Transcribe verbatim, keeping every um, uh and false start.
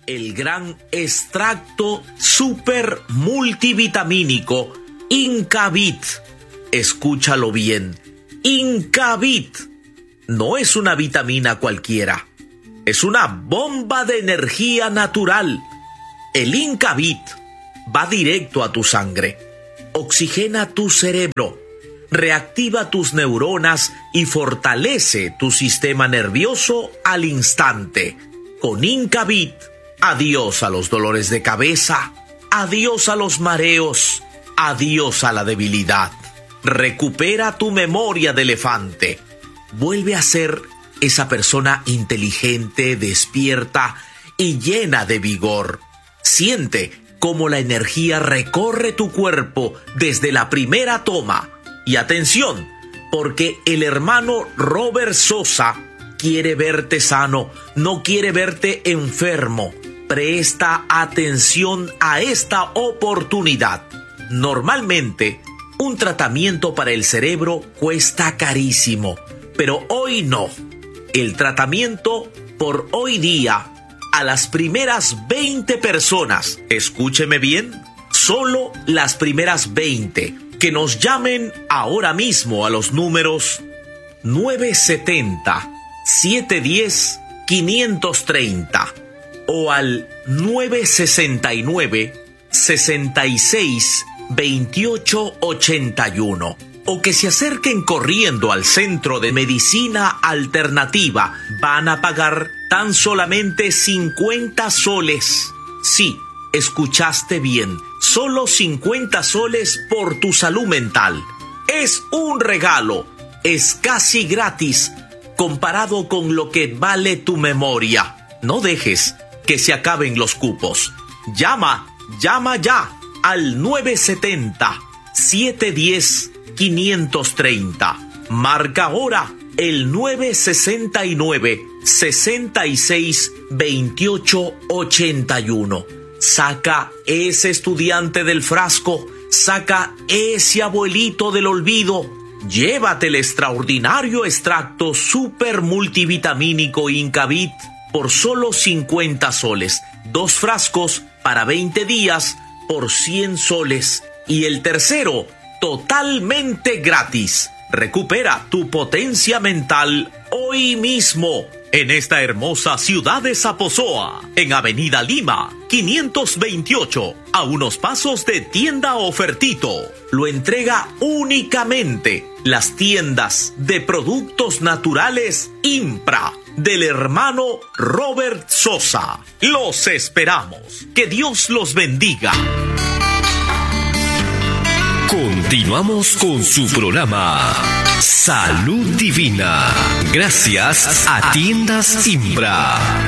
el gran extracto super multivitamínico Incavit. Escúchalo bien, Incavit no es una vitamina cualquiera, es una bomba de energía natural. El Incavit va directo a tu sangre, oxigena tu cerebro, reactiva tus neuronas y fortalece tu sistema nervioso al instante. Con Incavit, adiós a los dolores de cabeza, adiós a los mareos, adiós a la debilidad. Recupera tu memoria de elefante. Vuelve a ser esa persona inteligente, despierta y llena de vigor. Siente cómo la energía recorre tu cuerpo desde la primera toma. Y atención, porque el hermano Robert Sosa quiere verte sano, no quiere verte enfermo. Presta atención a esta oportunidad. Normalmente, un tratamiento para el cerebro cuesta carísimo, pero hoy no. El tratamiento por hoy día a las primeras veinte personas, escúcheme bien, solo las primeras veinte, que nos llamen ahora mismo a los números nueve siete cero, siete uno cero, cinco tres cero o al nueve seis nueve, seis seis, veintiocho ochenta y uno, o que se acerquen corriendo al Centro de Medicina Alternativa. Van a pagar tan solamente cincuenta soles. Sí, escuchaste bien, solo cincuenta soles por tu salud mental. Es un regalo, es casi gratis comparado con lo que vale tu memoria. No dejes que se acaben los cupos. Llama, llama ya al nueve siete cero, siete uno cero, cinco tres cero. Marca ahora el nueve seis nueve, seis seis, veintiocho ochenta y uno. Saca ese estudiante del frasco, saca ese abuelito del olvido. Llévate el extraordinario extracto super multivitamínico Incavit por solo cincuenta soles. Dos frascos para veinte días por cien soles. Y el tercero, totalmente gratis. Recupera tu potencia mental hoy mismo en esta hermosa ciudad de Zaposoa, en Avenida Lima, quinientos veintiocho, a unos pasos de Tienda Ofertito. Lo entrega únicamente las tiendas de productos naturales Impra, del hermano Robert Sosa. Los esperamos. Que Dios los bendiga. Continuamos con su programa Salud Divina. Gracias a Tiendas Impra.